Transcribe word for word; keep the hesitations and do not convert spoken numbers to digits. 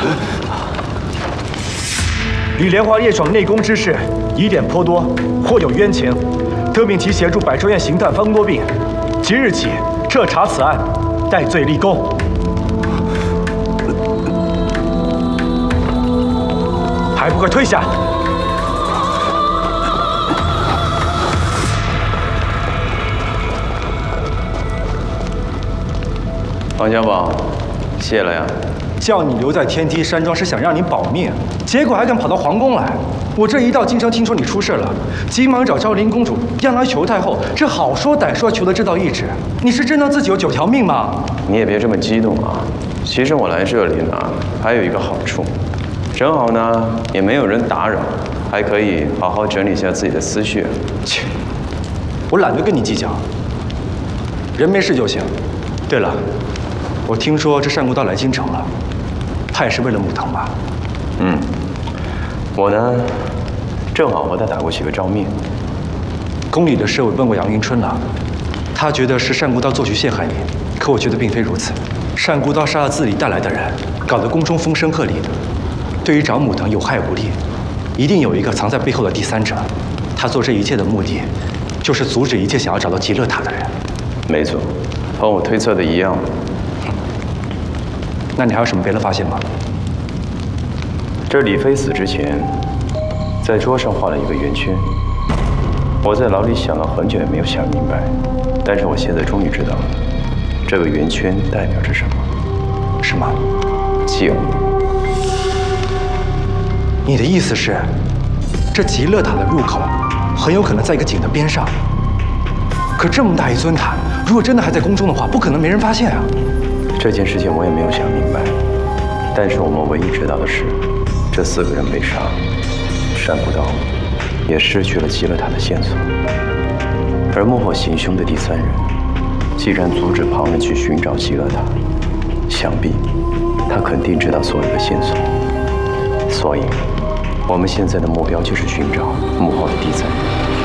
李莲花叶爽内功之事疑点颇多，或有冤情，特命其协助百寿院行探方多病。即日起彻查此案，戴罪立功。还不快退下！ 王家宝，谢了呀。 叫你留在天梯山庄是想让你保命，结果还敢跑到皇宫来。我这一到京城，听说你出事了，急忙找昭灵公主，让她求太后。这好说歹说求得这道懿旨，你是真当自己有九条命吗？ 你也别这么激动啊。其实我来这里呢，还有一个好处，正好呢也没有人打扰，还可以好好整理一下自己的思绪。 切，我懒得跟你计较，人没事就行。对了，我听说这单孤刀来京城了。他也是为了穆腾吧？ 嗯，我呢，正好和他打过几个照面。 宫里的侍卫问过杨迎春了，他觉得是单孤刀做局陷害你，可我觉得并非如此。单孤刀杀了自己带来的人，搞得宫中风声鹤唳的，对于找穆腾有害无利，一定有一个藏在背后的第三者。他做这一切的目的，就是阻止一切想要找到极乐塔的人。 没错，和我推测的一样。 那你还有什么别的发现吗？ 这李飞死之前，在桌上画了一个圆圈。我在牢里想了很久也没有想明白，但是我现在终于知道了，这个圆圈代表着什么？ 什么？ 救。 你的意思是，这极乐塔的入口很有可能在一个井的边上。可这么大一尊塔，如果真的还在宫中的话，不可能没人发现啊。 这件事情我也没有想明白，但是我们唯一知道的是，这四个人被杀，单孤刀也失去了极乐塔的线索，而幕后行凶的第三人，既然阻止旁人去寻找极乐塔，想必他肯定知道所有的线索，所以，我们现在的目标就是寻找幕后的第三人。